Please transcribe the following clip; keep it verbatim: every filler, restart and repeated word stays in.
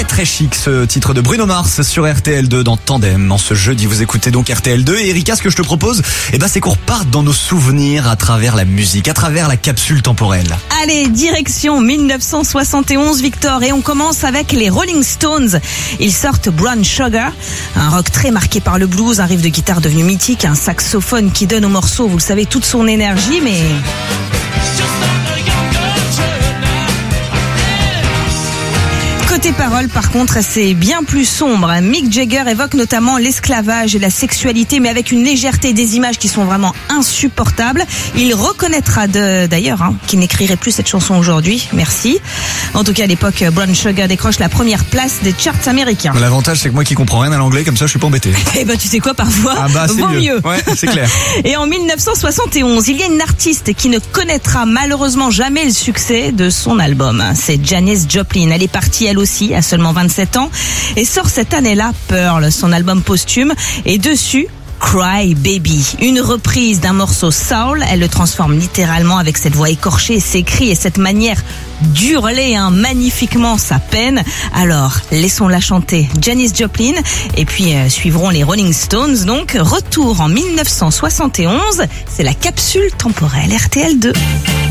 très très chic ce titre de Bruno Mars sur R T L deux dans Tandem. En ce jeudi, vous écoutez donc R T L deux. Et Erika, ce que je te propose, eh ben, c'est qu'on reparte dans nos souvenirs à travers la musique, à travers la capsule temporelle. Allez, direction mille neuf cent soixante et onze, Victor, et on commence avec les Rolling Stones. Ils sortent Brown Sugar, un rock très marqué par le blues, un riff de guitare devenu mythique, un saxophone qui donne au morceau, vous le savez, toute son énergie, mais... Côté paroles, par contre, c'est bien plus sombre. Mick Jagger évoque notamment l'esclavage et la sexualité, mais avec une légèreté des images qui sont vraiment insupportables. Il reconnaîtra de, d'ailleurs hein, qu'il n'écrirait plus cette chanson aujourd'hui. Merci. En tout cas, à l'époque, Brown Sugar décroche la première place des charts américains. L'avantage, c'est que moi qui comprends rien à l'anglais, comme ça, je suis pas embêté. Eh ben, tu sais quoi, parfois, ah bah, vaut mieux. mieux. Ouais, c'est clair. Et en mille neuf cent soixante et onze, il y a une artiste qui ne connaîtra malheureusement jamais le succès de son album. C'est Janis Joplin. Elle est partie, elle aussi, à seulement vingt-sept ans, et sort cette année-là Pearl, son album posthume, et dessus Cry Baby, une reprise d'un morceau soul. Elle le transforme littéralement avec cette voix écorchée, ses cris et cette manière d'hurler hein, magnifiquement sa peine. Alors, laissons-la chanter Janis Joplin, et puis euh, suivront les Rolling Stones. Donc, retour en mille neuf cent soixante et onze, c'est la capsule temporelle R T L deux.